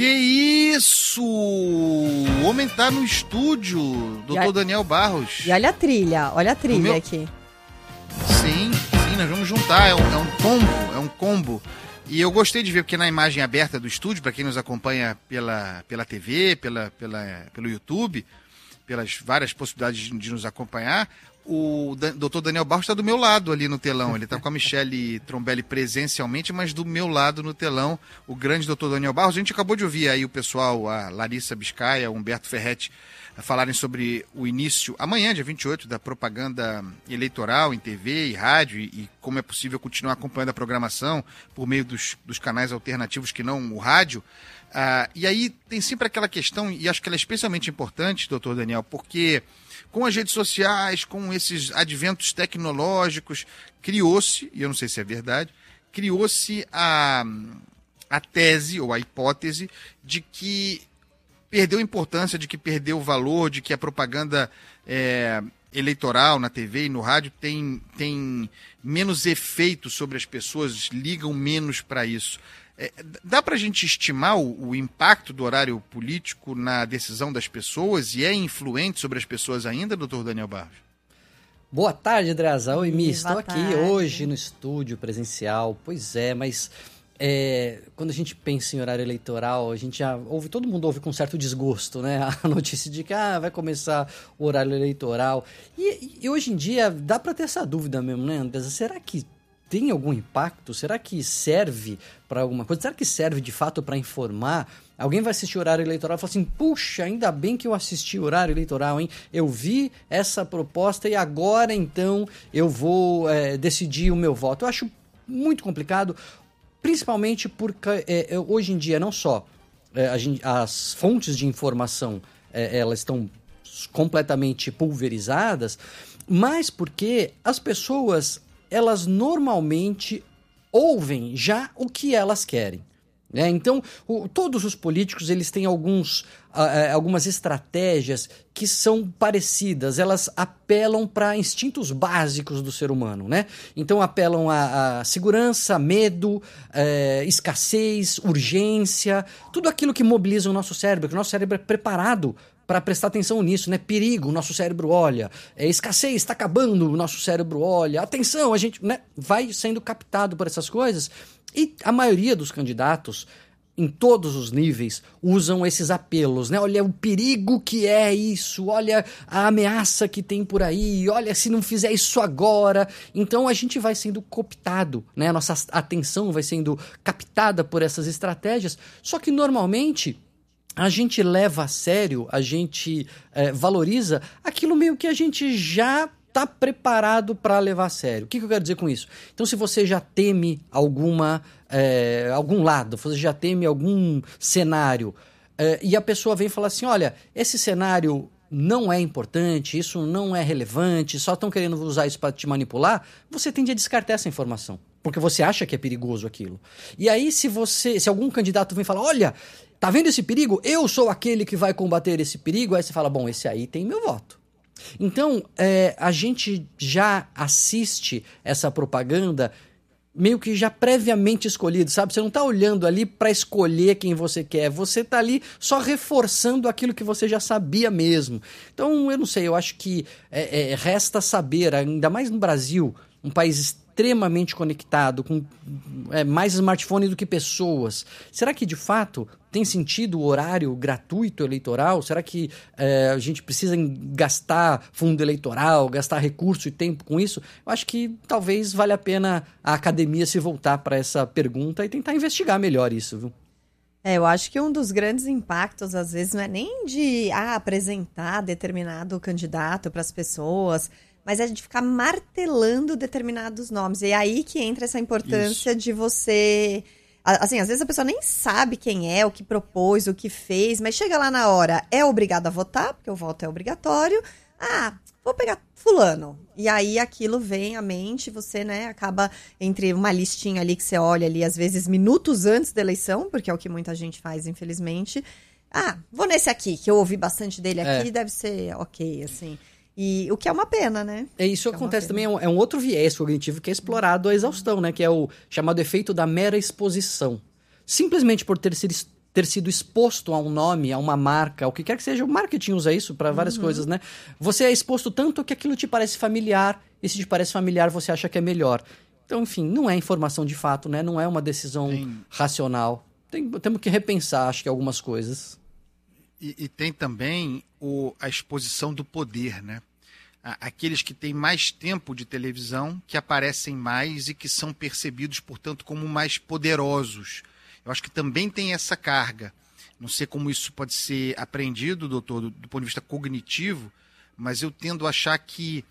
Que isso! O homem tá no estúdio, Dr. Daniel Barros. E olha a trilha aqui. Sim, nós vamos juntar, é um combo. E eu gostei de ver, porque na imagem aberta do estúdio, para quem nos acompanha pela TV, pelo YouTube, pelas várias possibilidades de nos acompanhar, o Dr. Daniel Barros está do meu lado ali no telão. Ele está com a Michele Trombelli presencialmente, mas do meu lado no telão, o grande Dr. Daniel Barros. A gente acabou de ouvir aí o pessoal, a Larissa Biscaia, o Humberto Ferretti, falarem sobre o início, amanhã, dia 28, da propaganda eleitoral em TV e rádio e como é possível continuar acompanhando a programação por meio dos canais alternativos que não o rádio. E aí tem sempre aquela questão, e acho que ela é especialmente importante, doutor Daniel, porque com as redes sociais, com esses adventos tecnológicos, criou-se, e eu não sei se é verdade, criou-se a tese ou a hipótese de que perdeu importância, de que perdeu valor, de que a propaganda eleitoral na TV e no rádio tem menos efeito sobre as pessoas, ligam menos para isso. Dá para a gente estimar o impacto do horário político na decisão das pessoas e é influente sobre as pessoas ainda, doutor Daniel Barros? Boa tarde, Andreasa. Oi, Mi. Estou aqui hoje no estúdio presencial. Pois é, mas quando a gente pensa em horário eleitoral, a gente já ouve, todo mundo ouve com certo desgosto, né? A notícia de que vai começar o horário eleitoral. E hoje em dia dá para ter essa dúvida mesmo, né, Andreasa? Será que tem algum impacto? Será que serve para alguma coisa? Será que serve de fato para informar? Alguém vai assistir o horário eleitoral e fala assim, puxa, ainda bem que eu assisti o horário eleitoral, hein? Eu vi essa proposta e agora então eu vou decidir o meu voto. Eu acho muito complicado, principalmente porque hoje em dia não só as fontes de informação elas estão completamente pulverizadas, mas porque as pessoas elas normalmente ouvem já o que elas querem. Né? Então, todos os políticos eles têm algumas estratégias que são parecidas, elas apelam para instintos básicos do ser humano. Né? Então, apelam a segurança, medo, escassez, urgência, tudo aquilo que mobiliza o nosso cérebro, que o nosso cérebro é preparado para prestar atenção nisso, né? Perigo, o nosso cérebro olha. Escassez, está acabando, o nosso cérebro olha. Atenção, a gente, né, vai sendo captado por essas coisas. E a maioria dos candidatos, em todos os níveis, usam esses apelos, né? Olha o perigo que é isso, olha a ameaça que tem por aí, olha se não fizer isso agora. Então a gente vai sendo cooptado, né? A nossa atenção vai sendo captada por essas estratégias. Só que normalmente a gente leva a sério, a gente valoriza aquilo meio que a gente já está preparado para levar a sério. O que eu quero dizer com isso? Então, se você já teme algum lado, você já teme algum cenário, e a pessoa vem falar assim, olha, esse cenário não é importante, isso não é relevante, só estão querendo usar isso para te manipular, você tende a descartar essa informação, porque você acha que é perigoso aquilo. E aí, se algum candidato vem falar, olha, tá vendo esse perigo? Eu sou aquele que vai combater esse perigo. Aí você fala, bom, esse aí tem meu voto. Então, a gente já assiste essa propaganda meio que já previamente escolhido, sabe? Você não tá olhando ali para escolher quem você quer. Você tá ali só reforçando aquilo que você já sabia mesmo. Então, eu não sei, eu acho que resta saber, ainda mais no Brasil, um país extremamente conectado, com mais smartphone do que pessoas. Será que, de fato, tem sentido o horário gratuito eleitoral? Será que a gente precisa gastar fundo eleitoral, gastar recurso e tempo com isso? Eu acho que talvez valha a pena a academia se voltar para essa pergunta e tentar investigar melhor isso, viu? Eu acho que um dos grandes impactos, às vezes, não é nem de apresentar determinado candidato para as pessoas, mas é de ficar martelando determinados nomes. E é aí que entra essa importância de você... Assim, às vezes a pessoa nem sabe quem é, o que propôs, o que fez, mas chega lá na hora, é obrigado a votar, porque o voto é obrigatório. Vou pegar fulano. E aí aquilo vem à mente, você, né, acaba entre uma listinha ali que você olha ali, às vezes, minutos antes da eleição, porque é o que muita gente faz, infelizmente. Vou nesse aqui, que eu ouvi bastante dele aqui, deve ser ok, assim... E o que é uma pena, né? Isso acontece também, é um outro viés cognitivo que é explorado à exaustão, né? Que é o chamado efeito da mera exposição. Simplesmente por ter sido ter sido exposto a um nome, a uma marca, o que quer que seja, o marketing usa isso para várias coisas, né? Você é exposto tanto que aquilo te parece familiar, e se te parece familiar, você acha que é melhor. Então, enfim, não é informação de fato, né? Não é uma decisão racional. Temos que repensar, acho que, algumas coisas. E tem também a exposição do poder, né? Aqueles que têm mais tempo de televisão, que aparecem mais e que são percebidos, portanto, como mais poderosos. Eu acho que também tem essa carga. Não sei como isso pode ser aprendido, doutor, do ponto de vista cognitivo, mas eu tendo a achar que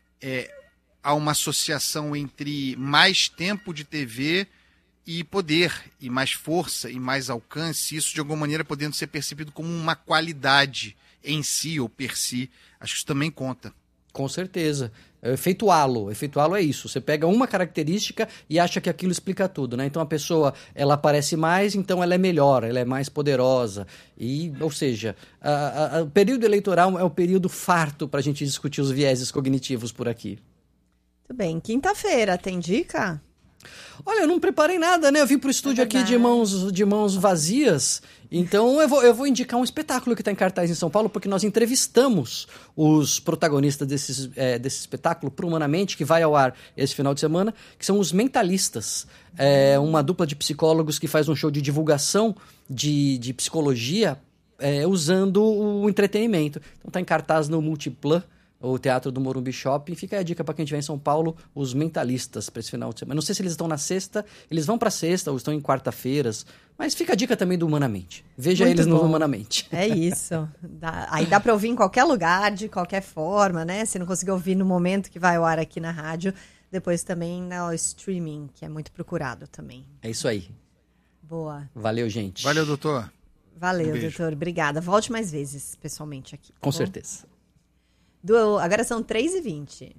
há uma associação entre mais tempo de TV e poder, e mais força, e mais alcance, isso de alguma maneira podendo ser percebido como uma qualidade em si ou per si. Acho que isso também conta. Com certeza. É o efeito halo. O efeito halo é isso. Você pega uma característica e acha que aquilo explica tudo, né? Então a pessoa, ela aparece mais, então ela é melhor, ela é mais poderosa. Ou seja, o período eleitoral é o período farto para a gente discutir os vieses cognitivos por aqui. Muito bem. Quinta-feira, tem dica? Olha, eu não preparei nada, né? Eu vim pro estúdio aqui de mãos vazias. Então eu vou indicar um espetáculo que está em cartaz em São Paulo, porque nós entrevistamos os protagonistas desse espetáculo pro Humanamente, que vai ao ar esse final de semana, que são os Mentalistas. É uma dupla de psicólogos que faz um show de divulgação de psicologia usando o entretenimento. Então está em cartaz no Multiplan, o Teatro do Morumbi Shopping. Fica aí a dica para quem estiver em São Paulo, os Mentalistas, para esse final de semana. Não sei se eles estão na sexta, eles vão para sexta ou estão em quarta-feiras, mas fica a dica também do Humanamente. Veja muito eles bom. No Humanamente. É isso. Aí dá para ouvir em qualquer lugar, de qualquer forma, né? Se não conseguir ouvir no momento que vai ao ar aqui na rádio, depois também no streaming, que é muito procurado também. É isso aí. Boa. Valeu, gente. Valeu, doutor. Valeu, doutor. Obrigada. Volte mais vezes, pessoalmente, aqui. Com certeza. Agora são 3h20.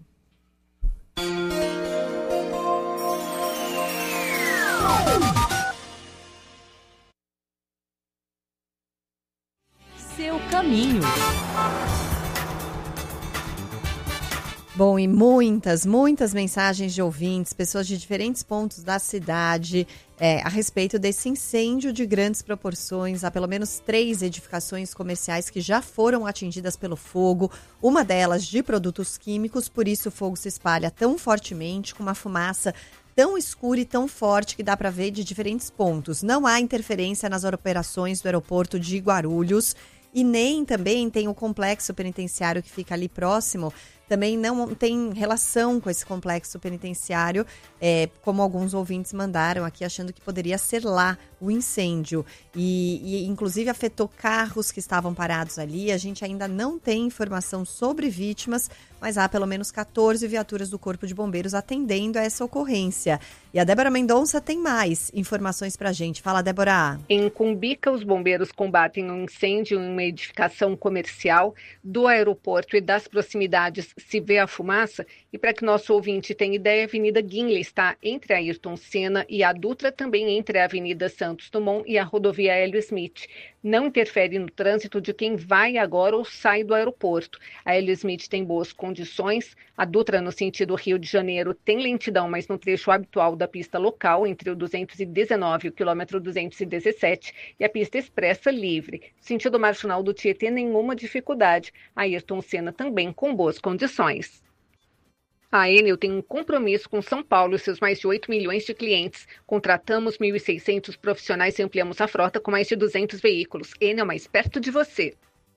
Seu caminho. Bom, e muitas mensagens de ouvintes, pessoas de diferentes pontos da cidade, a respeito desse incêndio de grandes proporções. Há pelo menos 3 edificações comerciais que já foram atingidas pelo fogo, uma delas de produtos químicos, por isso o fogo se espalha tão fortemente, com uma fumaça tão escura e tão forte que dá para ver de diferentes pontos. Não há interferência nas operações do aeroporto de Guarulhos e nem também tem o complexo penitenciário que fica ali próximo. Também não tem relação com esse complexo penitenciário, como alguns ouvintes mandaram aqui, achando que poderia ser lá o incêndio. E inclusive afetou carros que estavam parados ali. A gente ainda não tem informação sobre vítimas, mas há pelo menos 14 viaturas do Corpo de Bombeiros atendendo a essa ocorrência. E a Débora Mendonça tem mais informações pra gente. Fala, Débora. Em Cumbica, os bombeiros combatem um incêndio em uma edificação comercial do aeroporto e das proximidades. Se vê a fumaça, e para que nosso ouvinte tenha ideia, a Avenida Guinle está entre a Ayrton Senna e a Dutra, também entre a Avenida Santos Dumont e a rodovia Hélio Smith. Não interfere no trânsito de quem vai agora ou sai do aeroporto. A Hélio Smith tem boas condições, a Dutra no sentido Rio de Janeiro tem lentidão, mas no trecho habitual da pista local, entre o 219 e o quilômetro 217, e a pista expressa livre. Sentido marginal do Tietê, nenhuma dificuldade. A Ayrton Senna também com boas condições. A Enel tem um compromisso com São Paulo e seus mais de 8 milhões de clientes. Contratamos 1.600 profissionais e ampliamos a frota com mais de 200 veículos. Enel, mais perto de você.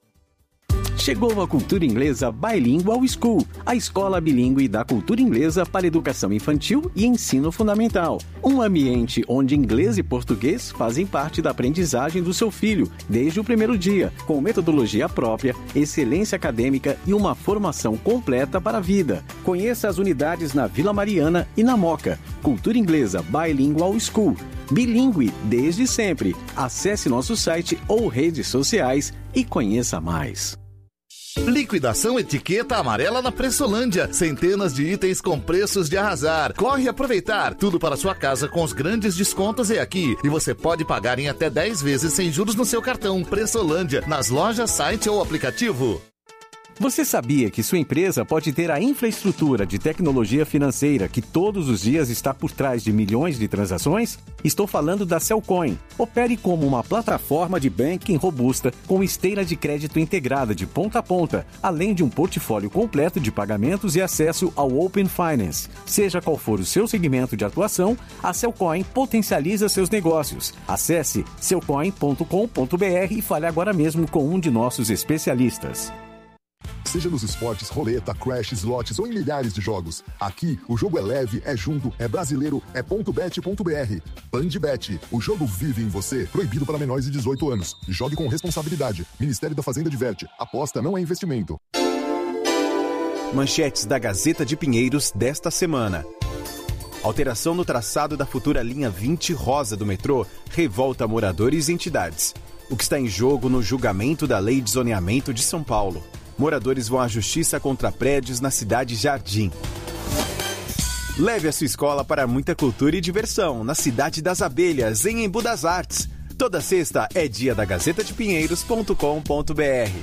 Chegou a Cultura Inglesa Bilingual School, a escola bilíngue da cultura inglesa para educação infantil e ensino fundamental. Um ambiente onde inglês e português fazem parte da aprendizagem do seu filho, desde o primeiro dia, com metodologia própria, excelência acadêmica e uma formação completa para a vida. Conheça as unidades na Vila Mariana e na Moca. Cultura Inglesa Bilingual School. Bilíngue desde sempre. Acesse nosso site ou redes sociais e conheça mais. Liquidação Etiqueta Amarela na Pressolândia. Centenas de itens com preços de arrasar. Corre aproveitar. Tudo para sua casa com os grandes descontos é aqui. E você pode pagar em até 10 vezes sem juros no seu cartão. Pressolândia, nas lojas, site ou aplicativo. Você sabia que sua empresa pode ter a infraestrutura de tecnologia financeira que todos os dias está por trás de milhões de transações? Estou falando da Cellcoin. Opere como uma plataforma de banking robusta com esteira de crédito integrada de ponta a ponta, além de um portfólio completo de pagamentos e acesso ao Open Finance. Seja qual for o seu segmento de atuação, a Cellcoin potencializa seus negócios. Acesse cellcoin.com.br e fale agora mesmo com um de nossos especialistas. Seja nos esportes, roleta, crash, slots ou em milhares de jogos. Aqui, o jogo é leve, é junto, é brasileiro, é .bet.br. Bandbet, o jogo vive em você. Proibido para menores de 18 anos. Jogue com responsabilidade. Ministério da Fazenda diverte. Aposta não é investimento. Manchetes da Gazeta de Pinheiros desta semana. Alteração no traçado da futura linha 20 rosa do metrô revolta moradores e entidades. O que está em jogo no julgamento da Lei de Zoneamento de São Paulo. Moradores vão à justiça contra prédios na cidade Jardim. Leve a sua escola para muita cultura e diversão na Cidade das Abelhas, em Embu das Artes. Toda sexta é dia da gazetadepinheiros.com.br.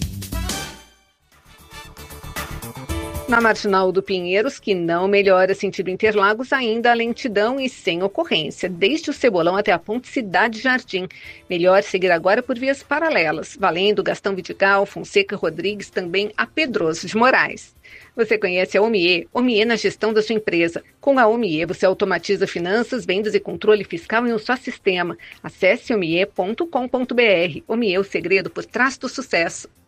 Na Marginal do Pinheiros, que não melhora sentido Interlagos, ainda há lentidão e sem ocorrência, desde o Cebolão até a ponte Cidade Jardim. Melhor seguir agora por vias paralelas, valendo Gastão Vidigal, Fonseca Rodrigues, também a Pedroso de Moraes. Você conhece a Omie? Omie na gestão da sua empresa. Com a Omie, você automatiza finanças, vendas e controle fiscal em um só sistema. Acesse omie.com.br. Omie, o segredo por trás do sucesso.